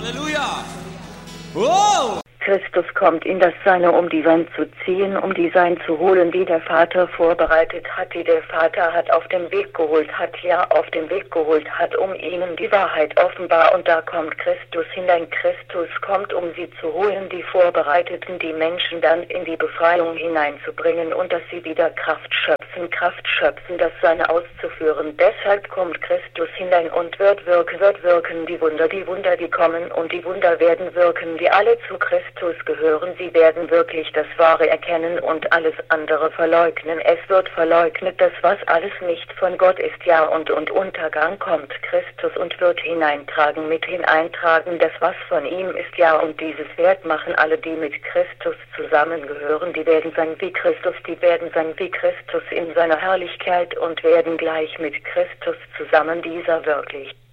Halleluja! Wow! Christus kommt in das Seine, um die Sein zu ziehen, um die Sein zu holen, die der Vater vorbereitet hat, die der Vater hat auf den Weg geholt hat, um ihnen die Wahrheit offenbar. Und da kommt Christus hinein. Christus kommt, um sie zu holen, die Vorbereiteten, die Menschen dann in die Befreiung hineinzubringen und dass sie wieder Kraft schöpfen, das Seine auszuführen. Deshalb kommt Christus hinein und wird wirken, die Wunder, die kommen und die Wunder werden wirken, die alle zu Christus gehören. Sie werden wirklich das Wahre erkennen und alles andere verleugnen. Es wird verleugnet, das was alles nicht von Gott ist, ja, und Untergang kommt Christus und wird hineintragen, das was von ihm ist, ja, und dieses Wert machen alle, die mit Christus zusammengehören, die werden sein wie Christus in seiner Herrlichkeit und werden gleich mit Christus zusammen, dieser wirklich